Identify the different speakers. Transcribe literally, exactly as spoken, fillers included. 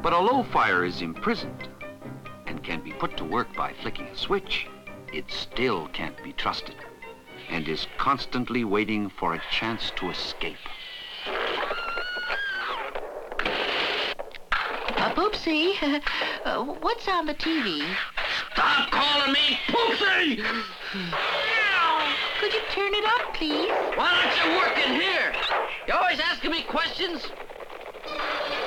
Speaker 1: But although fire is imprisoned and can be put to work by flicking a switch, it still can't be trusted and is constantly waiting for a chance to escape.
Speaker 2: Uh, Poopsie, uh, what's on the T V?
Speaker 3: Stop calling me Poopsie!
Speaker 2: Could you turn it up, please?
Speaker 3: Why don't you work in here? You always asking me questions?